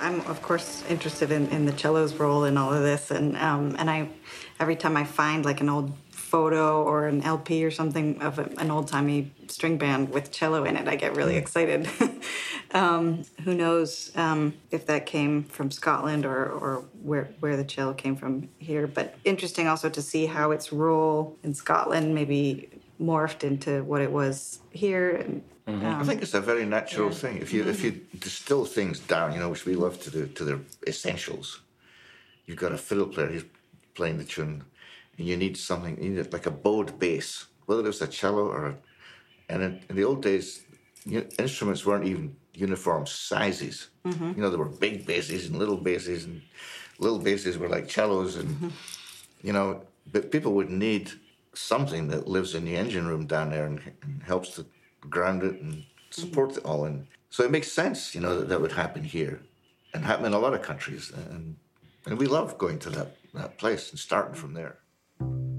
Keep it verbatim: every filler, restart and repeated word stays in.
I'm of course interested in, in the cello's role in all of this, and um, and I every time I find like an old photo or an L P or something of a, an old timey string band with cello in it, I get really excited. um, who knows um, if that came from Scotland or or where where the cello came from here? But interesting also to see how its role in Scotland maybe morphed into what it was here. And, Mm-hmm. um, I think it's a very natural yeah. thing. If you mm-hmm. if you distill things down, you know, which we love to do, to their essentials. You've got a fiddle player who's playing the tune, and you need something. You need like a bowed bass, whether it's a cello or a. And in, in the old days, you, instruments weren't even uniform sizes. Mm-hmm. You know, there were big basses and little basses, and little basses were like cellos, and mm-hmm. you know, but people would need something that lives in the engine room down there and, and helps to ground it and support mm-hmm. it all. And so it makes sense, you know, that that would happen here and happen in a lot of countries. And and we love going to that, that place and starting from there.